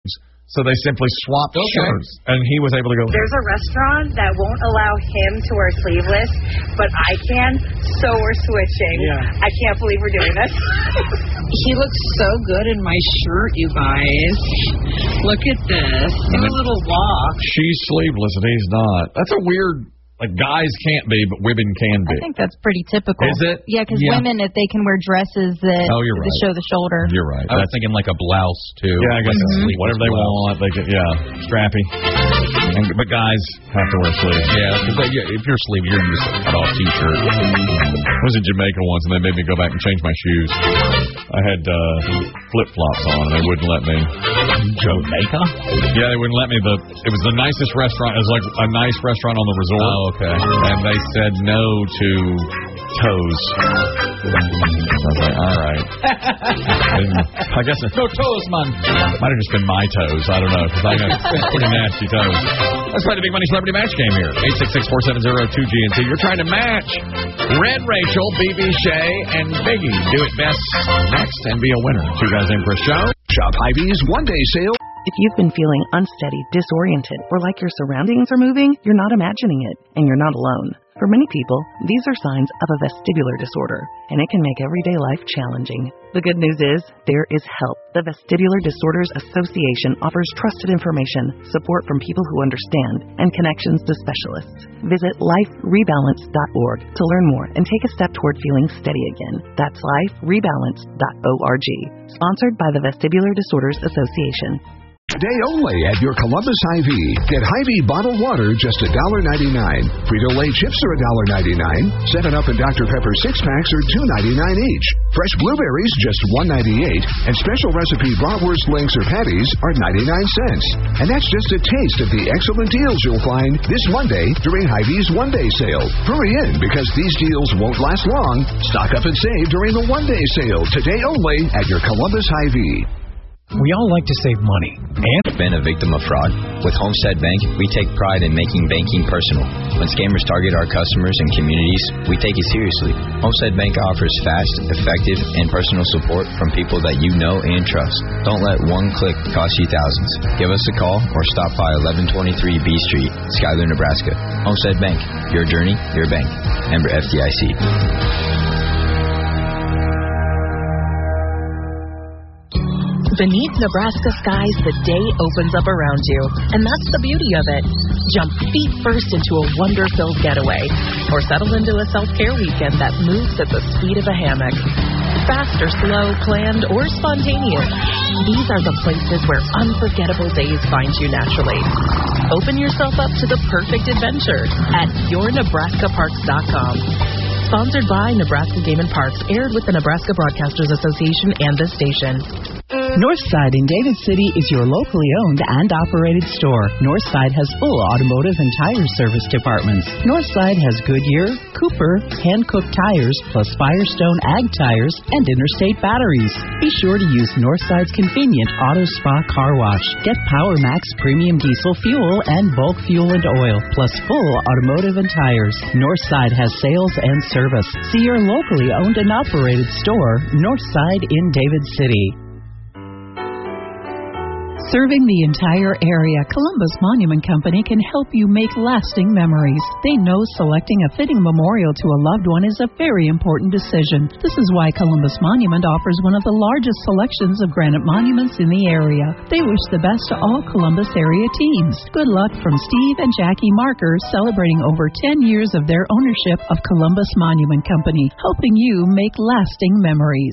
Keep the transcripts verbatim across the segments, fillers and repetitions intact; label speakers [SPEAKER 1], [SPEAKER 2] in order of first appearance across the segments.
[SPEAKER 1] So they simply swapped
[SPEAKER 2] okay.
[SPEAKER 1] shirts, and he was able to go.
[SPEAKER 3] There's a restaurant that won't allow him to wear sleeveless, but I can, so we're switching.
[SPEAKER 2] Yeah.
[SPEAKER 3] I can't believe we're doing this.
[SPEAKER 4] He looks so good in my shirt, you guys. Look at this. Do a little walk.
[SPEAKER 1] She's sleeveless, and he's not. That's a weird... Like, guys can't be, but women can be.
[SPEAKER 5] I think that's pretty typical.
[SPEAKER 1] Is it?
[SPEAKER 5] Yeah, because
[SPEAKER 1] yeah.
[SPEAKER 5] women, if they can wear dresses that,
[SPEAKER 1] oh, you're
[SPEAKER 5] that
[SPEAKER 1] right.
[SPEAKER 5] show the shoulder.
[SPEAKER 1] You're right.
[SPEAKER 2] I was thinking like a blouse, too.
[SPEAKER 1] Yeah, I guess
[SPEAKER 2] mm-hmm.
[SPEAKER 1] whatever they
[SPEAKER 2] blouse.
[SPEAKER 1] want. They can, yeah, strappy. And, but guys have to wear sleeves.
[SPEAKER 2] Yeah, because if you're sleeve, you're in just a cut-off T-shirt.
[SPEAKER 1] I was in Jamaica once, and they made me go back and change my shoes. I had uh, flip-flops on, and they wouldn't let me.
[SPEAKER 2] Jamaica?
[SPEAKER 1] Yeah, they wouldn't let me. The It was the nicest restaurant. It was like a nice restaurant on the resort.
[SPEAKER 2] Oh, okay.
[SPEAKER 1] And they said no to toes. I was like, all right. I guess it,
[SPEAKER 2] no toes, man.
[SPEAKER 1] Might have just been my toes. I don't know, because I got pretty nasty toes. Let's play the Big Money Celebrity Match game here. eight six six, four seven zero, two G N T. You're trying to match Red Rachel, B B Shay, and Biggie. Do it best next and be a winner. Two guys in for a show.
[SPEAKER 6] Shop Hy-Vee's one-day sale.
[SPEAKER 7] If you've been feeling unsteady, disoriented, or like your surroundings are moving, you're not imagining it, and you're not alone. For many people, these are signs of a vestibular disorder, and it can make everyday life challenging. The good news is, there is help. The Vestibular Disorders Association offers trusted information, support from people who understand, and connections to specialists. Visit life rebalance dot org to learn more and take a step toward feeling steady again. That's life rebalance dot org. Sponsored by the Vestibular Disorders Association.
[SPEAKER 6] Today only at your Columbus Hy-Vee. Get Hy-Vee bottled water just one dollar ninety-nine. Frito-Lay chips are one dollar ninety-nine. seven up and Doctor Pepper six-packs are two ninety-nine each. Fresh blueberries just one ninety-eight. And special recipe bratwurst links or patties are ninety-nine cents. And that's just a taste of the excellent deals you'll find this Monday during Hy-Vee's one-day sale. Hurry in, because these deals won't last long. Stock up and save during the one-day sale. Today only at your Columbus Hy-Vee.
[SPEAKER 8] We all like to save money. And
[SPEAKER 9] been a victim of fraud. With Homestead Bank, we take pride in making banking personal. When scammers target our customers and communities, we take it seriously. Homestead Bank offers fast, effective, and personal support from people that you know and trust. Don't let one click cost you thousands. Give us a call or stop by eleven twenty-three B Street, Schuyler, Nebraska. Homestead Bank, your journey, your bank. Member F D I C.
[SPEAKER 10] Beneath Nebraska skies, the day opens up around you, and that's the beauty of it. Jump feet first into a wonder-filled getaway, or settle into a self-care weekend that moves at the speed of a hammock. Fast or slow, planned or spontaneous, these are the places where unforgettable days find you naturally. Open yourself up to the perfect adventure at your nebraska parks dot com. Sponsored by Nebraska Game and Parks, aired with the Nebraska Broadcasters Association and this station.
[SPEAKER 11] Northside in David City is your locally owned and operated store. Northside has full automotive and tire service departments. Northside has Goodyear, Cooper, hand-cooked tires, plus Firestone Ag tires and Interstate batteries. Be sure to use Northside's convenient Auto Spa car wash. Get Power Max premium diesel fuel and bulk fuel and oil, plus full automotive and tires. Northside has sales and service. See your locally owned and operated store, Northside in David City.
[SPEAKER 12] Serving the entire area, Columbus Monument Company can help you make lasting memories. They know selecting a fitting memorial to a loved one is a very important decision. This is why Columbus Monument offers one of the largest selections of granite monuments in the area. They wish the best to all Columbus area teams. Good luck from Steve and Jackie Marker, celebrating over ten years of their ownership of Columbus Monument Company, helping you make lasting memories.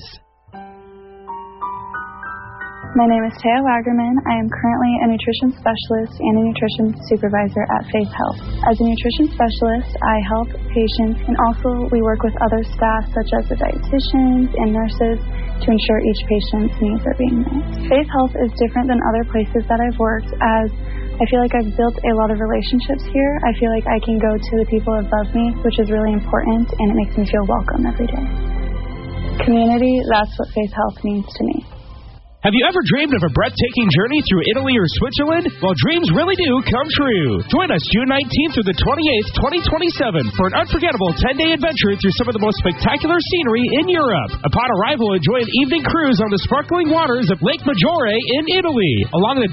[SPEAKER 13] My name is Taya Wagerman. I am currently a nutrition specialist and a nutrition supervisor at Faith Health. As a nutrition specialist, I help patients, and also we work with other staff such as the dietitians and nurses to ensure each patient's needs are being met. Faith Health is different than other places that I've worked, as I feel like I've built a lot of relationships here. I feel like I can go to the people above me, which is really important, and it makes me feel welcome every day. Community, that's what Faith Health means to me.
[SPEAKER 14] Have you ever dreamed of a breathtaking journey through Italy or Switzerland? Well, dreams really do come true. Join us June nineteenth through the twenty-eighth, twenty twenty-seven for an unforgettable ten-day adventure through some of the most spectacular scenery in Europe. Upon arrival, enjoy an evening cruise on the sparkling waters of Lake Maggiore in Italy, along the